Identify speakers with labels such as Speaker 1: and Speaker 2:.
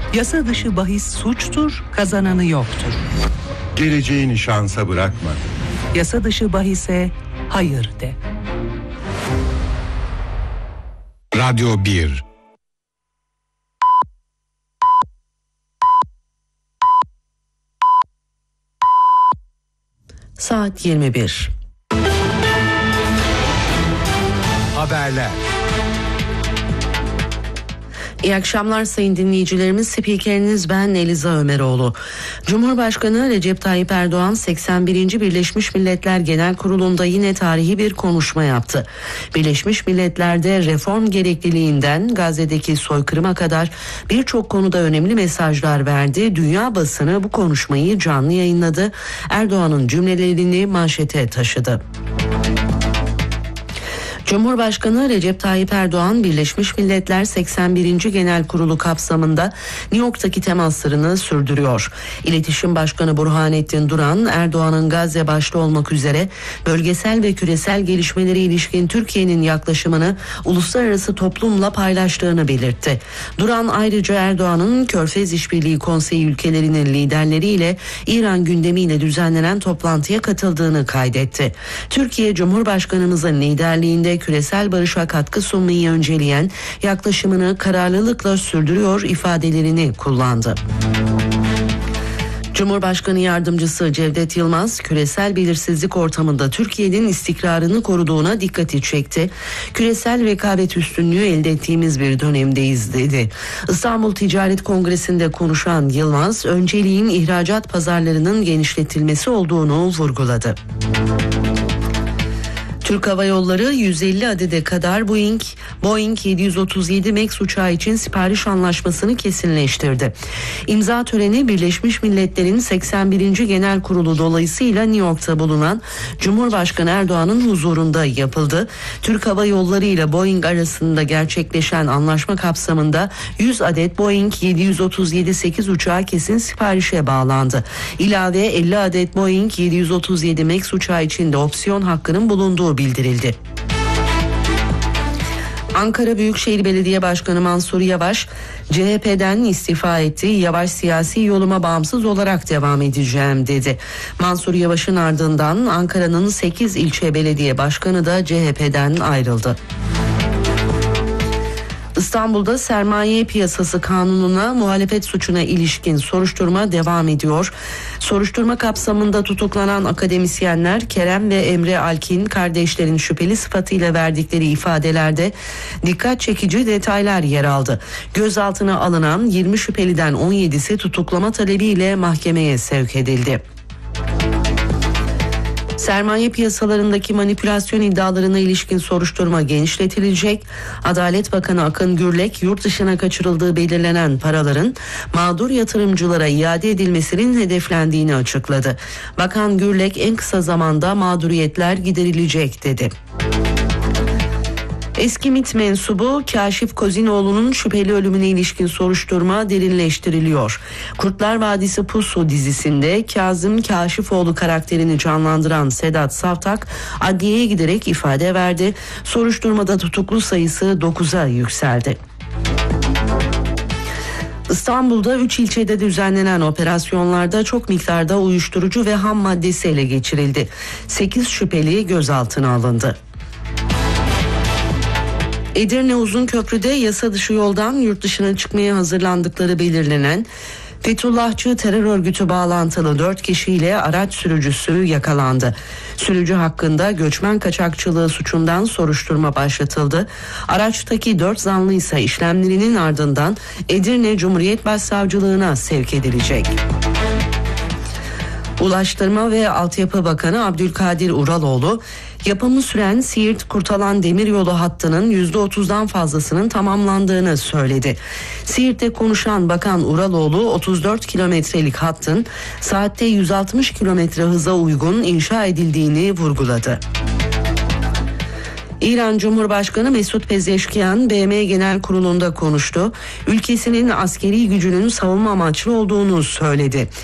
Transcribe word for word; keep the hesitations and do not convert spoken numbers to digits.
Speaker 1: Yasa dışı bahis suçtur, kazananı yoktur.
Speaker 2: Geleceğini şansa bırakma.
Speaker 1: Yasa dışı bahise hayır de.
Speaker 3: Radyo bir.
Speaker 4: Saat yirmi bir.
Speaker 3: Haberler.
Speaker 4: İyi akşamlar sayın dinleyicilerimiz. Spikeriniz ben Eliza Ömeroğlu. Cumhurbaşkanı Recep Tayyip Erdoğan seksen birinci Birleşmiş Milletler Genel Kurulu'nda yine tarihi bir konuşma yaptı. Birleşmiş Milletler'de reform gerekliliğinden Gazze'deki soykırıma kadar birçok konuda önemli mesajlar verdi. Dünya basını bu konuşmayı canlı yayınladı. Erdoğan'ın cümlelerini manşete taşıdı. Cumhurbaşkanı Recep Tayyip Erdoğan, Birleşmiş Milletler seksen birinci Genel Kurulu kapsamında New York'taki temaslarını sürdürüyor. İletişim Başkanı Burhanettin Duran, Erdoğan'ın Gazze başta olmak üzere bölgesel ve küresel gelişmelere ilişkin Türkiye'nin yaklaşımını uluslararası toplumla paylaştığını belirtti. Duran ayrıca Erdoğan'ın Körfez İşbirliği Konseyi ülkelerinin liderleriyle İran gündemiyle düzenlenen toplantıya katıldığını kaydetti. Türkiye, Cumhurbaşkanımızın liderliğinde küresel barışa katkı sunmayı önceleyen yaklaşımını kararlılıkla sürdürüyor ifadelerini kullandı. Cumhurbaşkanı Yardımcısı Cevdet Yılmaz, küresel belirsizlik ortamında Türkiye'nin istikrarını koruduğuna dikkati çekti. Küresel rekabet üstünlüğü elde ettiğimiz bir dönemdeyiz dedi. İstanbul Ticaret Kongresi'nde konuşan Yılmaz, önceliğin ihracat pazarlarının genişletilmesi olduğunu vurguladı. Türk Hava Yolları yüz elli adede kadar Boeing, Boeing yedi yüz otuz yedi Max uçağı için sipariş anlaşmasını kesinleştirdi. İmza töreni Birleşmiş Milletler'in seksen birinci Genel Kurulu dolayısıyla New York'ta bulunan Cumhurbaşkanı Erdoğan'ın huzurunda yapıldı. Türk Hava Yolları ile Boeing arasında gerçekleşen anlaşma kapsamında yüz adet Boeing yedi yüz otuz yedi sekiz uçağı kesin siparişe bağlandı. İlave elli adet Boeing yedi yüz otuz yedi Max uçağı için de opsiyon hakkının bulunduğu bildirildi. Ankara Büyükşehir Belediye Başkanı Mansur Yavaş, C H P'den istifa etti. Yavaş siyasi yoluma bağımsız olarak devam edeceğim dedi. Mansur Yavaş'ın ardından Ankara'nın sekiz ilçe belediye başkanı da C H P'den ayrıldı. İstanbul'da sermaye piyasası kanununa muhalefet suçuna ilişkin soruşturma devam ediyor. Soruşturma kapsamında tutuklanan akademisyenler Kerem ve Emre Alkin kardeşlerin şüpheli sıfatıyla verdikleri ifadelerde dikkat çekici detaylar yer aldı. Gözaltına alınan yirmi şüpheliden on yedisi tutuklama talebiyle mahkemeye sevk edildi. Sermaye piyasalarındaki manipülasyon iddialarına ilişkin soruşturma genişletilecek. Adalet Bakanı Akın Gürlek, yurt dışına kaçırıldığı belirlenen paraların mağdur yatırımcılara iade edilmesinin hedeflendiğini açıkladı. Bakan Gürlek, en kısa zamanda mağduriyetler giderilecek dedi. Eski MİT mensubu Kaşif Kozinoğlu'nun şüpheli ölümüne ilişkin soruşturma derinleştiriliyor. Kurtlar Vadisi Pusu dizisinde Kazım Kaşifoğlu karakterini canlandıran Sedat Savtak adliyeye giderek ifade verdi. Soruşturmada tutuklu sayısı dokuza yükseldi. İstanbul'da üç ilçede düzenlenen operasyonlarda çok miktarda uyuşturucu ve ham maddesi ele geçirildi. sekiz şüpheli gözaltına alındı. Edirne Uzunköprü'de yasa dışı yoldan yurt dışına çıkmaya hazırlandıkları belirlenen Fethullahçı terör örgütü bağlantılı dört kişiyle araç sürücüsü yakalandı. Sürücü hakkında göçmen kaçakçılığı suçundan soruşturma başlatıldı. Araçtaki dört zanlı ise işlemlerinin ardından Edirne Cumhuriyet Başsavcılığına sevk edilecek. Ulaştırma ve Altyapı Bakanı Abdülkadir Uraloğlu, yapımı süren Siirt-Kurtalan demiryolu hattının yüzde otuzdan fazlasının tamamlandığını söyledi. Siirt'te konuşan Bakan Uraloğlu, otuz dört kilometrelik hattın saatte yüz altmış kilometre hıza uygun inşa edildiğini vurguladı. İran Cumhurbaşkanı Mesut Pezeşkiyan B M Genel Kurulu'nda konuştu. Ülkesinin askeri gücünün savunma amaçlı olduğunu söyledi.